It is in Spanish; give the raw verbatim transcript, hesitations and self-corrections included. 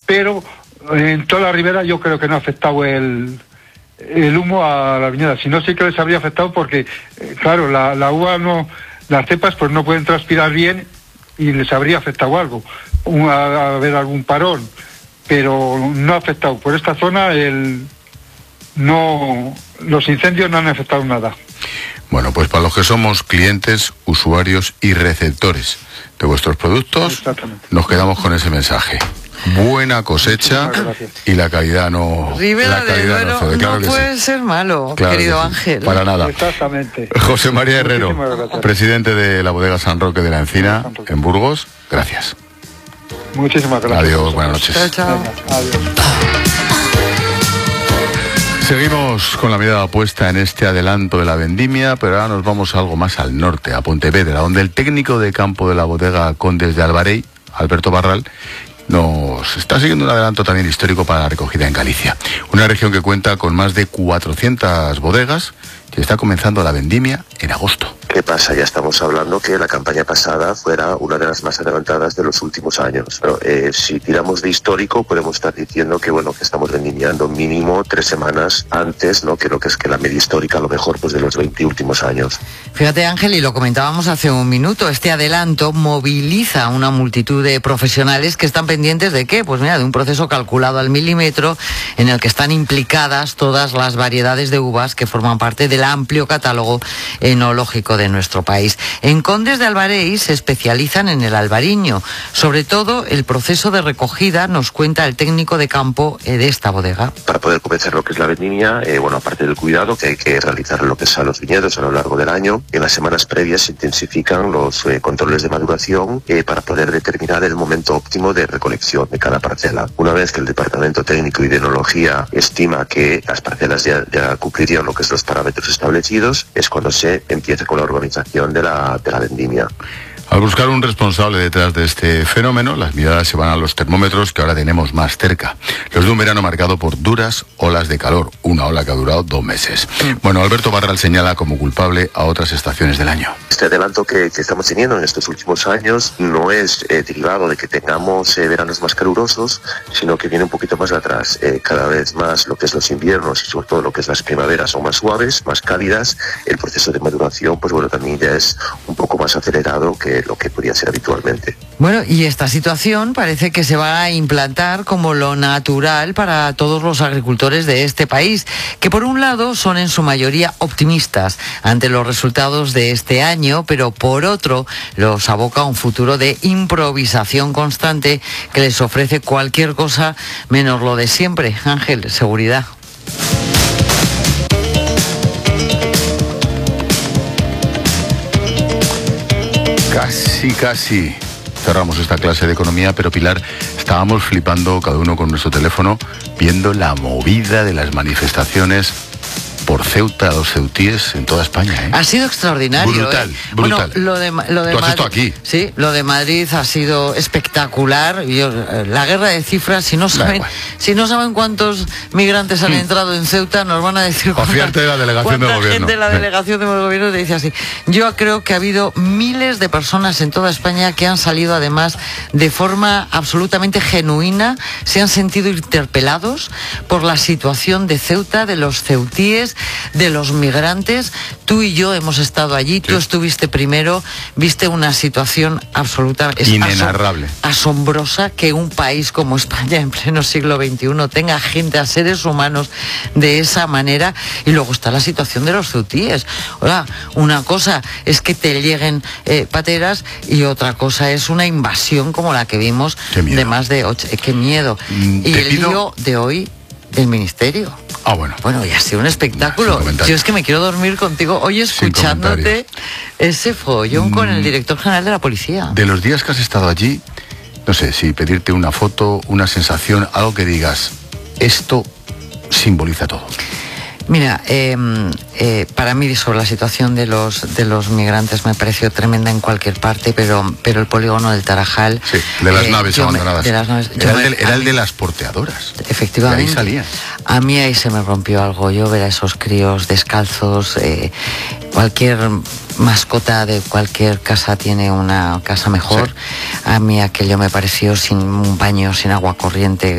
pero en toda la ribera yo creo que no ha afectado el, el humo a la viñeda. Si no, sí que les habría afectado porque, eh, claro, la, la uva no, las cepas pues no pueden transpirar bien y les habría afectado algo, un, a, a haber algún parón, pero no ha afectado. Por esta zona el no los incendios no han afectado nada. Bueno, pues para los que somos clientes, usuarios y receptores de vuestros productos, nos quedamos con ese mensaje. Buena cosecha y la calidad no. Ribera la calidad de Duero no, claro no puede sí. ser malo, claro querido sí. Ángel. Para nada. Exactamente. José María Herrero, presidente de la bodega San Roque de la Encina, en Burgos. Gracias. Muchísimas gracias. Adiós, buenas noches. Chao, chao. Venga, adiós. Seguimos con la mirada puesta en este adelanto de la vendimia, pero ahora nos vamos algo más al norte, a Pontevedra, donde el técnico de campo de la bodega Condes de Albarei, Alberto Barral, nos está siguiendo un adelanto también histórico para la recogida en Galicia. Una región que cuenta con más de cuatrocientas bodegas y está comenzando la vendimia en agosto. ¿Qué pasa? Ya estamos hablando que la campaña pasada fuera una de las más adelantadas de los últimos años. Pero, eh, si tiramos de histórico, podemos estar diciendo que bueno que estamos vendimiando mínimo tres semanas antes, ¿no? Que lo que es que la media histórica, a lo mejor, pues de los veinte últimos años. Fíjate, Ángel, y lo comentábamos hace un minuto, este adelanto moviliza a una multitud de profesionales que están pendientes de qué, pues mira, de un proceso calculado al milímetro en el que están implicadas todas las variedades de uvas que forman parte del amplio catálogo enológico de nuestro país. En Condes de Albarei se especializan en el albariño, sobre todo el proceso de recogida, nos cuenta el técnico de campo de esta bodega. Para poder comenzar lo que es la vendimia, eh, bueno, aparte del cuidado que hay que realizar en lo que es a los viñedos a lo largo del año, en las semanas previas se intensifican los eh, controles de maduración eh, para poder determinar el momento óptimo de recolección de cada parcela. Una vez que el departamento técnico y de enología estima que las parcelas ya, ya cumplirían lo que es los parámetros establecidos, es cuando se empieza con la organización de la, de la vendimia. Al buscar un responsable detrás de este fenómeno, las miradas se van a los termómetros que ahora tenemos más cerca. Los de un verano marcado por duras olas de calor, una ola que ha durado dos meses. Bueno, Alberto Barral señala como culpable a otras estaciones del año. Este adelanto que, que estamos teniendo en estos últimos años no es eh, derivado de que tengamos eh, veranos más calurosos, sino que viene un poquito más atrás. Eh, cada vez más lo que es los inviernos y sobre todo lo que es las primaveras son más suaves, más cálidas. El proceso de maduración, pues bueno, también ya es un poco más acelerado que lo que podría ser habitualmente. Bueno, y esta situación parece que se va a implantar como lo natural para todos los agricultores de este país, que por un lado son en su mayoría optimistas ante los resultados de este año, pero por otro los aboca a un futuro de improvisación constante que les ofrece cualquier cosa menos lo de siempre. Ángel, seguridad. Casi, casi cerramos esta clase de economía, pero Pilar, estábamos flipando cada uno con nuestro teléfono viendo la movida de las manifestaciones por Ceuta, los ceutíes en toda España, ¿eh? Ha sido extraordinario. Brutal, ¿eh? brutal. Bueno, lo de, lo de ¿Tú has Madrid, estado aquí? Sí, lo de Madrid ha sido espectacular. Yo, la guerra de cifras, si no saben, si no saben cuántos migrantes han hmm. entrado en Ceuta, nos van a decir cuánta, de la delegación cuánta del gobierno. gente de la delegación del gobierno te dice así. Yo creo que ha habido miles de personas en toda España que han salido además de forma absolutamente genuina, se han sentido interpelados por la situación de Ceuta, de los ceutíes, de los migrantes. Tú y yo hemos estado allí, sí. Tú estuviste primero, viste una situación absoluta, es inenarrable, asom asombrosa que un país como España en pleno siglo veintiuno tenga gente, a seres humanos de esa manera. Y luego está la situación de los ceutíes. Hola, una cosa es que te lleguen eh, pateras y otra cosa es una invasión como la que vimos de más de ocho. Eh, ¡Qué miedo! Mm, y el pido... lío de hoy del ministerio. Ah, bueno. Bueno, ya ha sido un espectáculo. Yo es que me quiero dormir contigo hoy escuchándote ese follón mm, con el director general de la policía. De los días que has estado allí, no sé, si pedirte una foto, una sensación, algo que digas, esto simboliza todo. Mira, eh, eh, para mí sobre la situación de los de los migrantes me pareció tremenda en cualquier parte, pero pero el polígono del Tarajal... Sí, de las eh, naves abandonadas. Me, de las naves, era, me, el, era mí, el de las porteadoras. Efectivamente. De ahí salía. A mí ahí se me rompió algo. Yo ver a esos críos descalzos, eh, cualquier mascota de cualquier casa tiene una casa mejor. Sí. A mí aquello me pareció sin un baño, sin agua corriente,